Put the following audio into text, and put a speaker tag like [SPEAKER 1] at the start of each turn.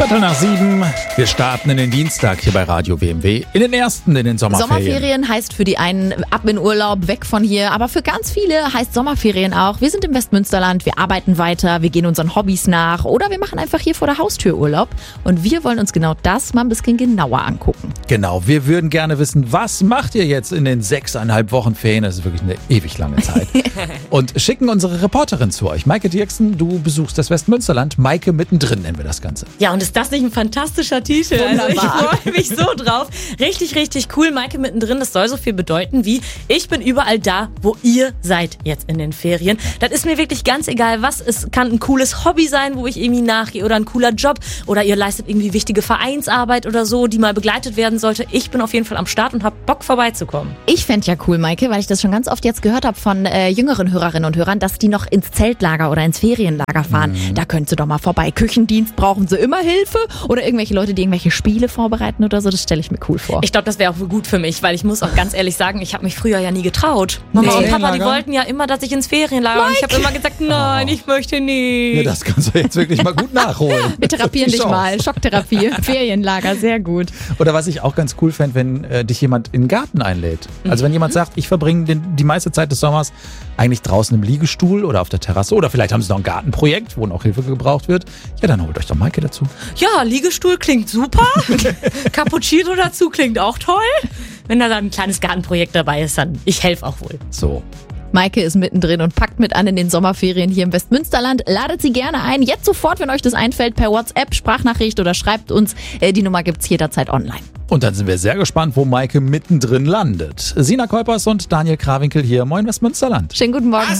[SPEAKER 1] 7:15. Wir starten in den Dienstag hier bei Radio WMW. In den ersten, in den Sommerferien.
[SPEAKER 2] Sommerferien heißt für die einen ab in Urlaub, weg von hier. Aber für ganz viele heißt Sommerferien auch, wir sind im Westmünsterland, wir arbeiten weiter, wir gehen unseren Hobbys nach oder wir machen einfach hier vor der Haustür Urlaub. Und wir wollen uns genau das mal ein bisschen genauer angucken.
[SPEAKER 1] Genau, wir würden gerne wissen, was macht ihr jetzt in den 6,5 Wochen Ferien? Das ist wirklich eine ewig lange Zeit. Und schicken unsere Reporterin zu euch. Maike Dirksen, du besuchst das Westmünsterland. Maike mittendrin nennen wir das Ganze.
[SPEAKER 3] Ja, und ist das nicht ein fantastischer T-Shirt? Also ich freue mich so drauf. Richtig, richtig cool. Maike mittendrin, das soll so viel bedeuten wie, ich bin überall da, wo ihr seid jetzt in den Ferien. Das ist mir wirklich ganz egal, was. Es kann ein cooles Hobby sein, wo ich irgendwie nachgehe oder ein cooler Job oder ihr leistet irgendwie wichtige Vereinsarbeit oder so, die mal begleitet werden sollte. Ich bin auf jeden Fall am Start und hab Bock vorbeizukommen.
[SPEAKER 2] Ich fände ja cool, Maike, weil ich das schon ganz oft jetzt gehört habe von jüngeren Hörerinnen und Hörern, dass die noch ins Zeltlager oder ins Ferienlager fahren. Da könntest du doch mal vorbei. Küchendienst, brauchen sie immer Hilfe? Oder irgendwelche Leute, die irgendwelche Spiele vorbereiten oder so? Das stelle ich mir cool vor.
[SPEAKER 3] Ich glaube, das wäre auch gut für mich, weil ich muss auch ganz ehrlich sagen, ich habe mich früher ja nie getraut. Mama und Papa, die wollten ja immer, dass ich ins Ferienlager und ich habe immer gesagt, nein, ich möchte nicht.
[SPEAKER 1] Ja, das kannst du jetzt wirklich mal gut nachholen.
[SPEAKER 2] Wir therapieren dich mal. Schocktherapie, Ferienlager, sehr gut.
[SPEAKER 1] Oder was ich auch ganz cool fände, wenn dich jemand in den Garten einlädt. Also wenn jemand sagt, ich verbringe die meiste Zeit des Sommers eigentlich draußen im Liegestuhl oder auf der Terrasse oder vielleicht haben sie noch ein Gartenprojekt, wo noch Hilfe gebraucht wird. Ja, dann holt euch doch Maike dazu.
[SPEAKER 3] Ja, Liegestuhl klingt super. Cappuccino dazu klingt auch toll. Wenn da dann ein kleines Gartenprojekt dabei ist, dann ich helfe auch wohl.
[SPEAKER 1] So.
[SPEAKER 2] Maike ist mittendrin und packt mit an in den Sommerferien hier im Westmünsterland. Ladet sie gerne ein. Jetzt sofort, wenn euch das einfällt, per WhatsApp, Sprachnachricht oder schreibt uns. Die Nummer gibt's jederzeit online.
[SPEAKER 1] Und dann sind wir sehr gespannt, wo Maike mittendrin landet. Sina Kolpers und Daniel Krawinkel hier. Moin Westmünsterland.
[SPEAKER 2] Schönen guten Morgen.